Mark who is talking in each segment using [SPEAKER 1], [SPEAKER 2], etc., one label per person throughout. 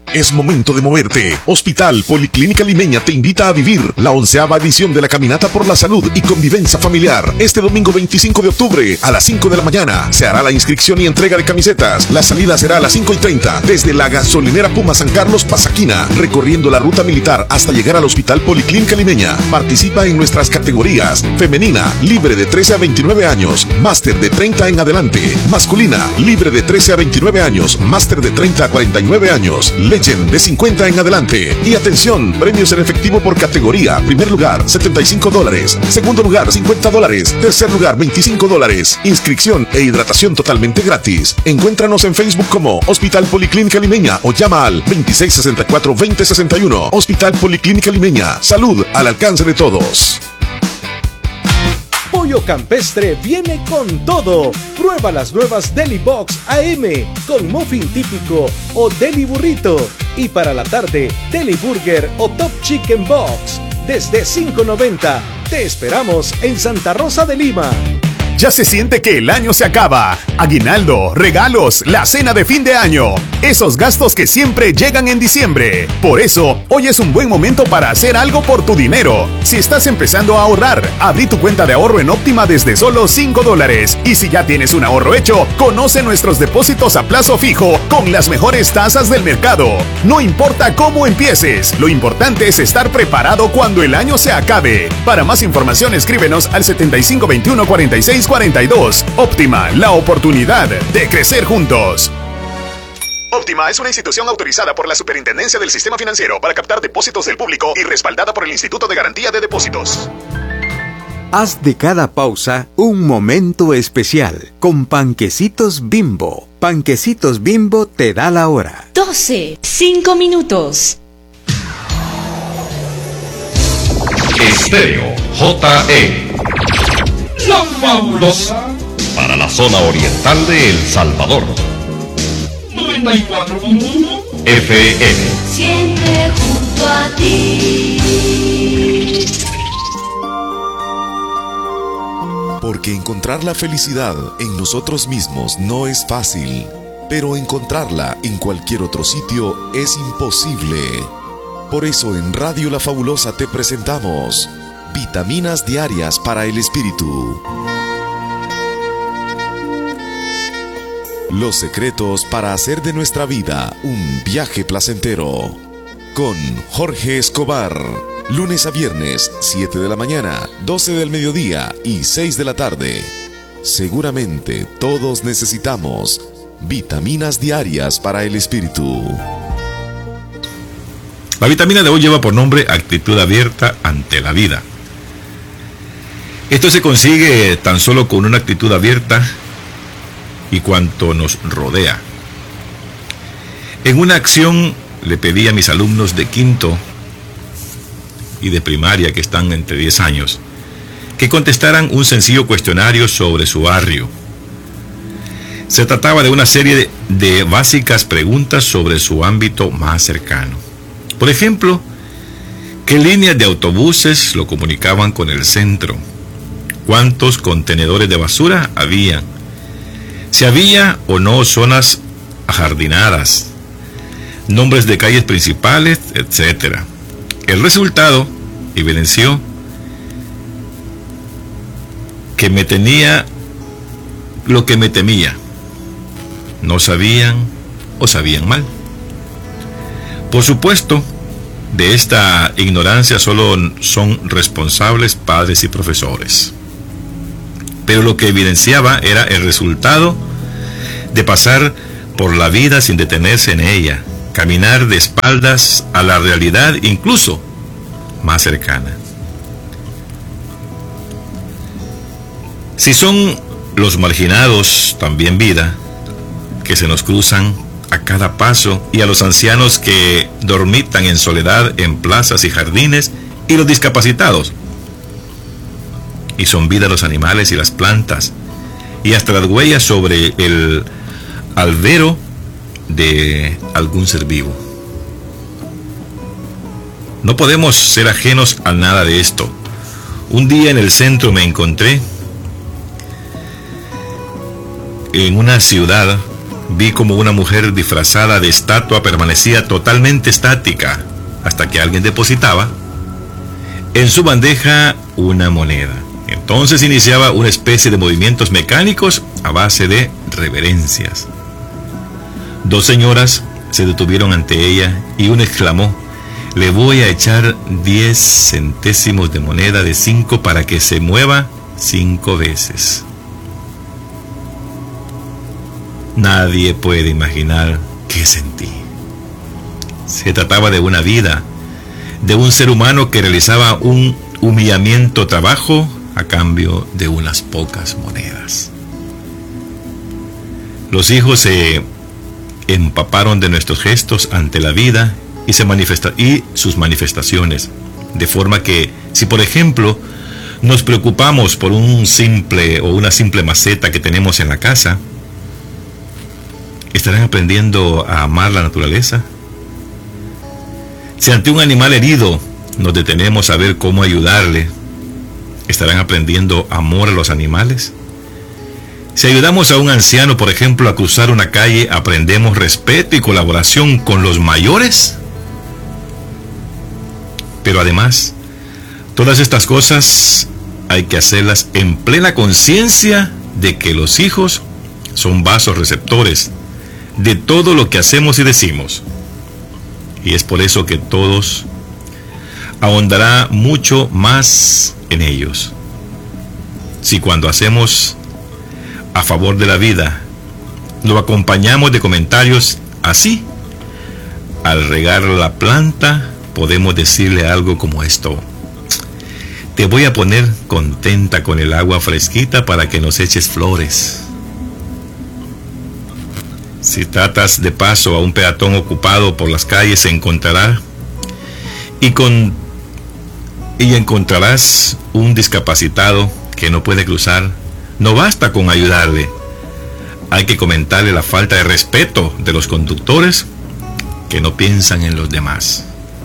[SPEAKER 1] Es momento de moverte. Hospital Policlínica Limeña te invita a vivir la 11ª edición de la Caminata por la Salud y Convivencia Familiar. Este domingo 25 de octubre a las 5 de la mañana se hará la inscripción y entrega de camisetas. La salida será a las 5:30 desde la gasolinera Puma San Carlos Pasaquina, recorriendo la ruta militar hasta llegar al Hospital Policlínica Limeña. Participa en nuestras categorías: femenina, libre de 13 a 29 años, máster de 30 en adelante; masculina, libre de 13 a 29 años, máster de 30 a 49 años, de 50 en adelante. Y atención, premios en efectivo por categoría: primer lugar $75, segundo lugar $50, tercer lugar $25. Inscripción e hidratación totalmente gratis. Encuéntranos en Facebook como Hospital Policlínica Limeña o llama al 2664-2061. Hospital Policlínica Limeña, salud al alcance de todos.
[SPEAKER 2] Pollo Campestre viene con todo. Prueba las nuevas Deli Box AM con muffin típico o Deli Burrito. Y para la tarde, Deli Burger o Top Chicken Box desde $5.90. Te esperamos en Santa Rosa de Lima.
[SPEAKER 3] Ya se siente que el año se acaba. Aguinaldo, regalos, la cena de fin de año. Esos gastos que siempre llegan en diciembre. Por eso, hoy es un buen momento para hacer algo por tu dinero. Si estás empezando a ahorrar, abrí tu cuenta de ahorro en Óptima desde solo $5. Y si ya tienes un ahorro hecho, conoce nuestros depósitos a plazo fijo con las mejores tasas del mercado. No importa cómo empieces, lo importante es estar preparado cuando el año se acabe. Para más información, escríbenos al 7521-4642. Óptima, la oportunidad de crecer juntos.
[SPEAKER 4] Óptima es una institución autorizada por la Superintendencia del Sistema Financiero para captar depósitos del público y respaldada por el Instituto de Garantía de Depósitos.
[SPEAKER 5] Haz de cada pausa un momento especial con Panquecitos Bimbo. Panquecitos Bimbo te da la hora.
[SPEAKER 6] 12:05.
[SPEAKER 7] Estéreo JE. La fabulosa. Para la zona oriental de El Salvador. 94.1 FM.
[SPEAKER 6] Siempre junto a ti.
[SPEAKER 1] Porque encontrar la felicidad en nosotros mismos no es fácil, pero encontrarla en cualquier otro sitio es imposible. Por eso en Radio La Fabulosa te presentamos Vitaminas Diarias para el Espíritu. Los secretos para hacer de nuestra vida un viaje placentero. Con Jorge Escobar. Lunes a viernes, 7 de la mañana, 12 del mediodía y 6 de la tarde. Seguramente todos necesitamos vitaminas diarias para el espíritu.
[SPEAKER 8] La vitamina de hoy lleva por nombre actitud abierta ante la vida. Esto se consigue tan solo con una actitud abierta y cuanto nos rodea. En una acción le pedí a mis alumnos de quinto y de primaria, que están entre 10 años, que contestaran un sencillo cuestionario sobre su barrio. Se trataba de una serie de básicas preguntas sobre su ámbito más cercano. Por ejemplo, ¿qué líneas de autobuses lo comunicaban con el centro? ¿Cuántos contenedores de basura había? Si había o no zonas ajardinadas, nombres de calles principales, etc. El resultado evidenció que me tenía lo que me temía. No sabían o sabían mal. Por supuesto, de esta ignorancia solo son responsables padres y profesores. Pero lo que evidenciaba era el resultado de pasar por la vida sin detenerse en ella, caminar de espaldas a la realidad, incluso más cercana. Si son los marginados también vida, que se nos cruzan a cada paso, y a los ancianos que dormitan en soledad en plazas y jardines, y los discapacitados. Y son vida los animales y las plantas, y hasta las huellas sobre el albero de algún ser vivo. No podemos ser ajenos a nada de esto. Un día en el centro me encontré en una ciudad Vi como una mujer disfrazada de estatua permanecía totalmente estática hasta que alguien depositaba en su bandeja una moneda. Entonces iniciaba una especie de movimientos mecánicos a base de reverencias. 2 señoras se detuvieron ante ella y una exclamó: le voy a echar 10 centésimos de moneda de 5 para que se mueva 5 veces. Nadie puede imaginar qué sentí. Se trataba de una vida, de un ser humano que realizaba un humillamiento trabajo a cambio de unas pocas monedas. Los hijos se empaparon de nuestros gestos ante la vida y sus manifestaciones, de forma que si por ejemplo nos preocupamos por una simple maceta que tenemos en la casa, ¿estarán aprendiendo a amar la naturaleza? Si ante un animal herido nos detenemos a ver cómo ayudarle, ¿estarán aprendiendo amor a los animales? Si ayudamos a un anciano, por ejemplo, a cruzar una calle, ¿aprendemos respeto y colaboración con los mayores? Pero además, todas estas cosas hay que hacerlas en plena conciencia de que los hijos son vasos receptores de todo lo que hacemos y decimos. Y es por eso que todos ahondará mucho más en ellos. Si cuando hacemos a favor de la vida lo acompañamos de comentarios así, al regar la planta podemos decirle algo como esto: te voy a poner contenta con el agua fresquita para que nos eches flores. Si tratas de paso a un peatón ocupado por las calles, se encontrará y encontrarás un discapacitado que no puede cruzar. No basta con ayudarle, hay que comentarle la falta de respeto de los conductores que no piensan en los demás.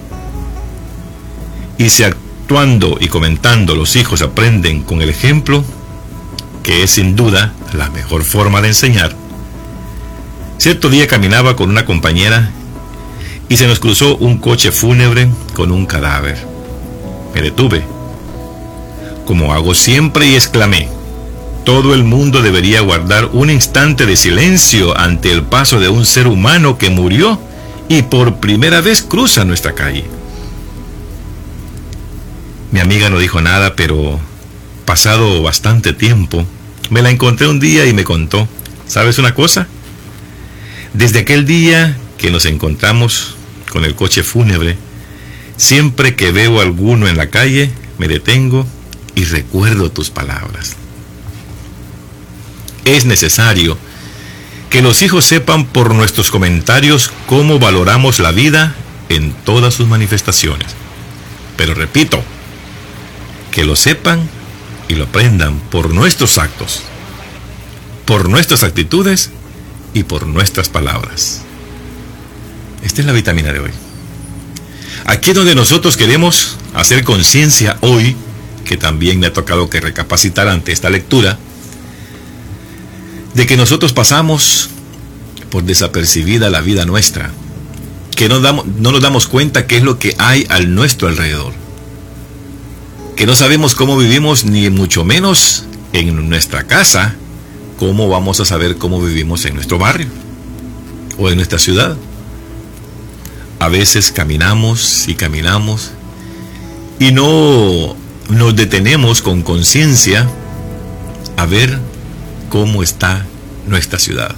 [SPEAKER 8] Y si actuando y comentando los hijos aprenden con el ejemplo, que es sin duda la mejor forma de enseñar. Cierto día caminaba con una compañera y se nos cruzó un coche fúnebre con un cadáver. Me detuve, como hago siempre, y exclamé: todo el mundo debería guardar un instante de silencio ante el paso de un ser humano que murió y por primera vez cruza nuestra calle. Mi amiga no dijo nada, pero pasado bastante tiempo, me la encontré un día y me contó: ¿sabes una cosa? Desde aquel día que nos encontramos con el coche fúnebre, siempre que veo a alguno en la calle, me detengo y recuerdo tus palabras. Es necesario que los hijos sepan por nuestros comentarios cómo valoramos la vida en todas sus manifestaciones. Pero repito, que lo sepan y lo aprendan por nuestros actos, por nuestras actitudes y por nuestras palabras. Esta es la vitamina de hoy. Aquí es donde nosotros queremos hacer conciencia hoy, que también me ha tocado que recapacitar ante esta lectura, de que nosotros pasamos por desapercibida la vida nuestra, que no nos damos cuenta qué es lo que hay a nuestro alrededor, que no sabemos cómo vivimos, ni mucho menos en nuestra casa. ¿Cómo vamos a saber cómo vivimos en nuestro barrio o en nuestra ciudad? A veces caminamos y no nos detenemos con conciencia a ver cómo está nuestra ciudad.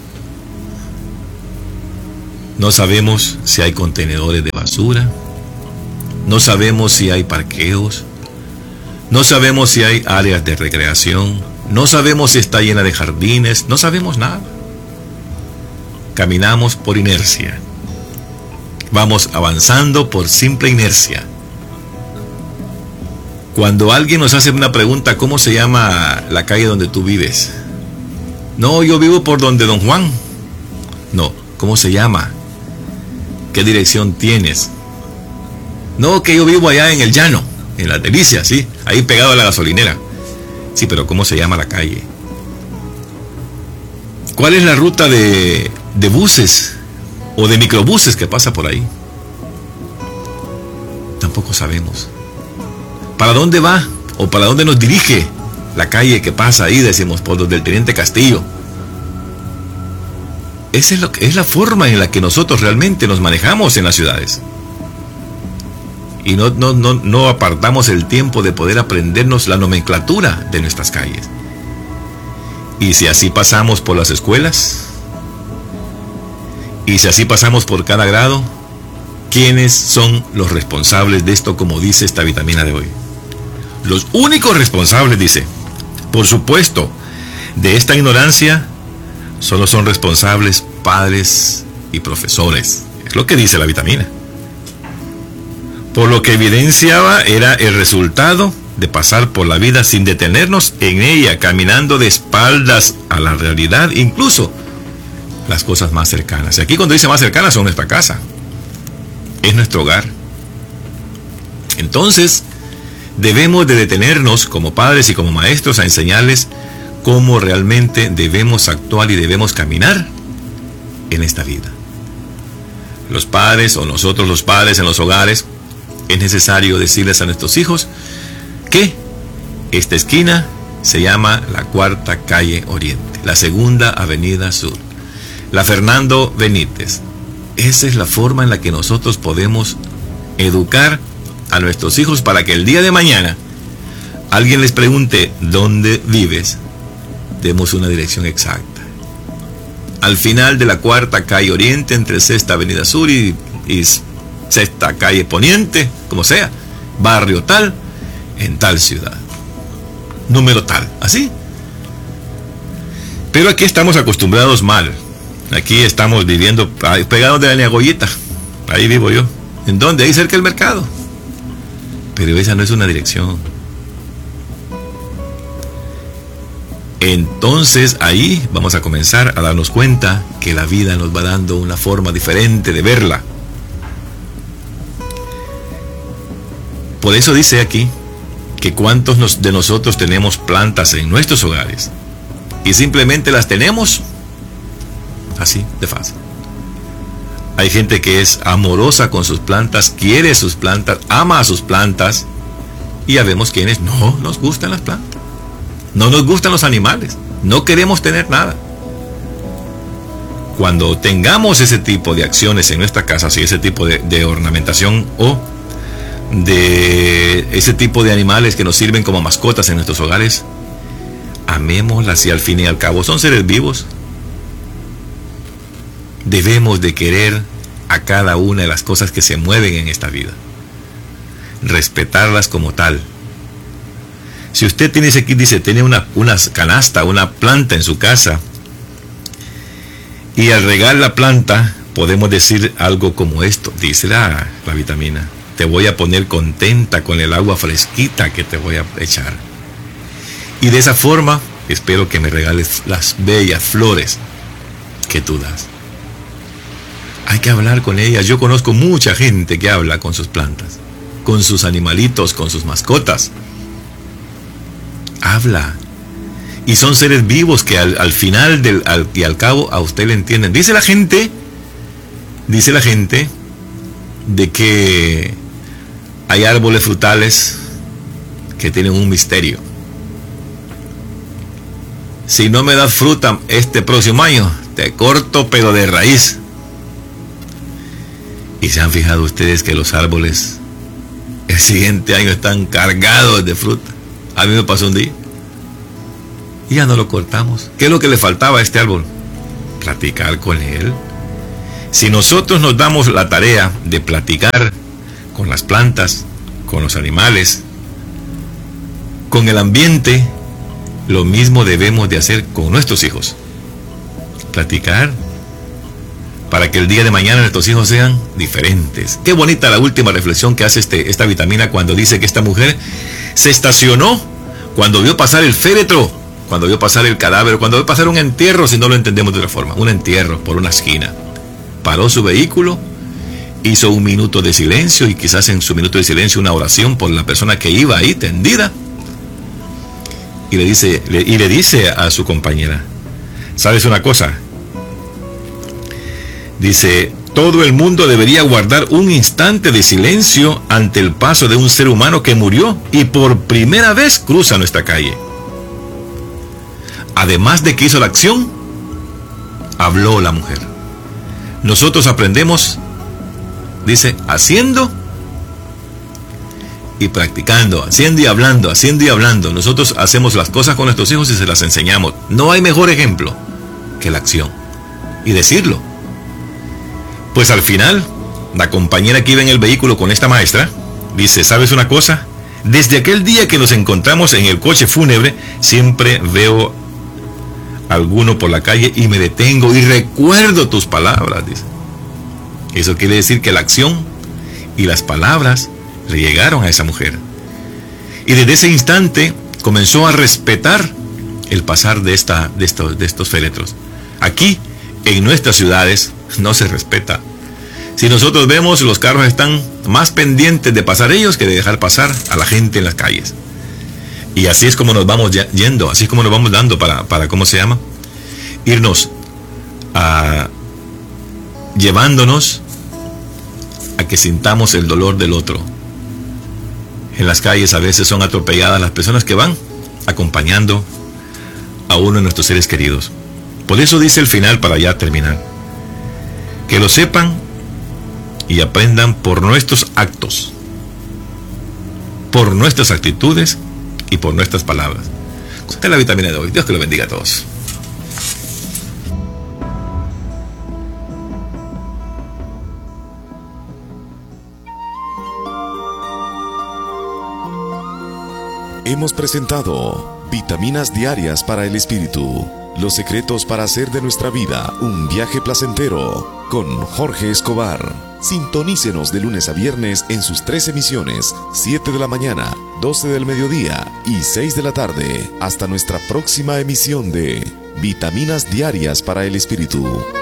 [SPEAKER 8] No sabemos si hay contenedores de basura, no sabemos si hay parqueos, no sabemos si hay áreas de recreación, no sabemos si está llena de jardines, no sabemos nada. Caminamos por inercia. Vamos avanzando por simple inercia. Cuando alguien nos hace una pregunta: ¿cómo se llama la calle donde tú vives? No, yo vivo por donde Don Juan. No, ¿cómo se llama? ¿Qué dirección tienes? No, que yo vivo allá en el llano, en Las Delicias, sí, ahí pegado a la gasolinera. Sí, pero ¿cómo se llama la calle? ¿Cuál es la ruta de de buses o de microbuses que pasa por ahí? Tampoco sabemos. ¿Para dónde va o para dónde nos dirige la calle que pasa ahí, decimos, por donde el Teniente Castillo? Esa es la forma en la que nosotros realmente nos manejamos en las ciudades. Y no apartamos el tiempo de poder aprendernos la nomenclatura de nuestras calles. Y si así pasamos por las escuelas, y si así pasamos por cada grado, ¿quiénes son los responsables de esto, como dice esta vitamina de hoy? Los únicos responsables, dice, por supuesto, de esta ignorancia, solo son responsables padres y profesores. Es lo que dice la vitamina. Por lo que evidenciaba era el resultado de pasar por la vida sin detenernos en ella, caminando de espaldas a la realidad, incluso las cosas más cercanas. Y aquí cuando dice más cercanas son nuestra casa, es nuestro hogar. Entonces, debemos de detenernos como padres y como maestros a enseñarles cómo realmente debemos actuar y debemos caminar en esta vida. Los padres o nosotros los padres en los hogares, es necesario decirles a nuestros hijos que esta esquina se llama la Cuarta Calle Oriente, la Segunda Avenida Sur, la Fernando Benítez. Esa es la forma en la que nosotros podemos educar a nuestros hijos para que el día de mañana alguien les pregunte ¿dónde vives? Demos una dirección exacta. Al final de la Cuarta Calle Oriente, entre Sexta Avenida Sur y Sexta Calle Poniente, como sea, barrio tal, en tal ciudad, número tal, así. Pero aquí estamos acostumbrados mal. Aquí estamos viviendo pegados de la Neagoyita. Ahí vivo yo. ¿En dónde? Ahí cerca del mercado. Pero esa no es una dirección. Entonces ahí vamos a comenzar a darnos cuenta que la vida nos va dando una forma diferente de verla. Por eso dice aquí que cuántos de nosotros tenemos plantas en nuestros hogares y simplemente las tenemos así de fácil. Hay gente que es amorosa con sus plantas, quiere sus plantas, ama a sus plantas, y ya vemos quienes no nos gustan las plantas, no nos gustan los animales, no queremos tener nada. Cuando tengamos ese tipo de acciones en nuestra casa, si ese tipo de ornamentación o de ese tipo de animales que nos sirven como mascotas en nuestros hogares, amémoslas, y al fin y al cabo son seres vivos. Debemos de querer a cada una de las cosas que se mueven en esta vida, respetarlas como tal. Si usted tiene aquí, dice, tiene una canasta, una planta en su casa, y al regar la planta podemos decir algo como esto, dice la vitamina: te voy a poner contenta con el agua fresquita que te voy a echar, y de esa forma espero que me regales las bellas flores que tú das. Hay que hablar con ellas. Yo conozco mucha gente que habla con sus plantas, con sus animalitos, con sus mascotas. Habla. Y son seres vivos que al final y al cabo a usted le entienden. Dice la gente de que hay árboles frutales que tienen un misterio. Si no me das fruta este próximo año, te corto pero de raíz. ¿Y se han fijado ustedes que los árboles el siguiente año están cargados de fruta? A mí me pasó un día y ya no lo cortamos. ¿Qué es lo que le faltaba a este árbol? Platicar con él. Si nosotros nos damos la tarea de platicar con las plantas, con los animales, con el ambiente, lo mismo debemos de hacer con nuestros hijos. Platicar para que el día de mañana nuestros hijos sean diferentes. Qué bonita la última reflexión que hace esta vitamina cuando dice que esta mujer se estacionó cuando vio pasar el féretro, cuando vio pasar el cadáver, cuando vio pasar un entierro, si no lo entendemos de otra forma, un entierro por una esquina. Paró su vehículo, hizo un minuto de silencio, y quizás en su minuto de silencio una oración por la persona que iba ahí tendida, y le dice a su compañera: ¿sabes una cosa? Dice, todo el mundo debería guardar un instante de silencio ante el paso de un ser humano que murió y por primera vez cruza nuestra calle. Además de que hizo la acción, habló la mujer. Nosotros aprendemos, dice, haciendo y practicando, haciendo y hablando, haciendo y hablando. Nosotros hacemos las cosas con nuestros hijos y se las enseñamos. No hay mejor ejemplo que la acción y decirlo. Pues al final, la compañera que iba en el vehículo con esta maestra dice, ¿sabes una cosa? Desde aquel día que nos encontramos en el coche fúnebre, siempre veo alguno por la calle y me detengo y recuerdo tus palabras, dice. Eso quiere decir que la acción y las palabras le llegaron a esa mujer. Y desde ese instante comenzó a respetar el pasar de estos féretros. Aquí, en nuestras ciudades, no se respeta. Si nosotros vemos, los carros están más pendientes de pasar ellos que de dejar pasar a la gente en las calles. Y así es como nos vamos yendo, así es como nos vamos dando para ¿cómo se llama? Irnos llevándonos a que sintamos el dolor del otro. En las calles a veces son atropelladas las personas que van acompañando a uno de nuestros seres queridos. Por eso dice el final, para ya terminar, que lo sepan y aprendan por nuestros actos, por nuestras actitudes y por nuestras palabras. Esta es la vitamina de hoy. Dios que lo bendiga a todos.
[SPEAKER 1] Hemos presentado Vitaminas Diarias para el Espíritu. Los secretos para hacer de nuestra vida un viaje placentero, con Jorge Escobar. Sintonícenos de lunes a viernes en sus 3 emisiones, 7 de la mañana, 12 del mediodía y 6 de la tarde. Hasta nuestra próxima emisión de Vitaminas Diarias para el Espíritu.